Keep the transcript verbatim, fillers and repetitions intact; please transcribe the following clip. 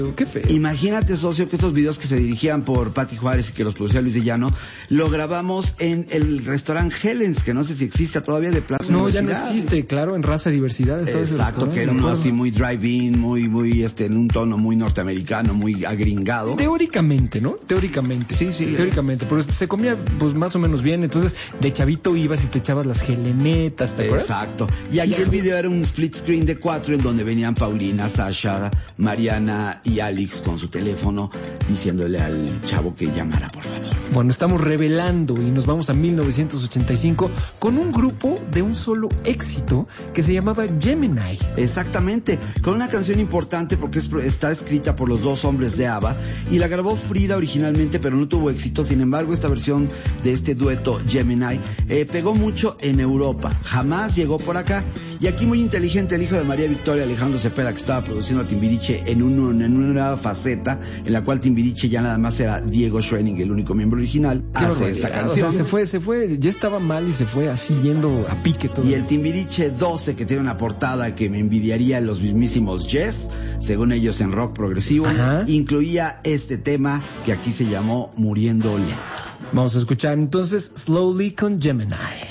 Qué feo. Imagínate, socio, que estos videos que se dirigían por Pati Juárez y que los producía Luis de Llano, lo grabamos en el restaurante Helens, que no sé si existe todavía, de Plaza No, ya Universidad. no existe, claro, en Raza Diversidad. Exacto, que era uno así muy drive-in, muy, muy, este, en un tono muy norteamericano, muy agringado. Teóricamente, ¿no? Teóricamente. Sí, sí. Teóricamente, pero se comía, pues, más o menos bien. Entonces, de chavito ibas y te echabas las gelenetas, ¿te acuerdas? Exacto. Y aquí el video era un split screen de cuatro en donde venían Paulina, Sasha, Mariana y Alex con su teléfono diciéndole al chavo que llamara, por favor. Bueno, estamos revelando y nos vamos a mil novecientos ochenta y cinco con un grupo de un solo éxito que se llamaba Gemini. Exactamente, con una canción importante porque es, está escrita por los dos hombres de ABBA y la grabó Frida originalmente, pero no tuvo éxito. Sin embargo, esta versión de este dueto Gemini eh, pegó mucho en Europa, jamás llegó por acá. Y aquí muy inteligente el hijo de María Victoria, Alejandro Cepeda, que estaba produciendo a Timbiriche en, un, en una faceta en la cual Timbiriche ya nada más era Diego Schwenning, el único miembro original, Qué hace esta canción. O sea, se fue, se fue, ya estaba mal y se fue así yendo a pique todo. Y el Timbiriche doce, que tiene una portada que me envidiaría los mismísimos Yes, según ellos en rock progresivo, Ajá. incluía este tema que aquí se llamó Muriendo Lento. Vamos a escuchar entonces Slowly con Gemini.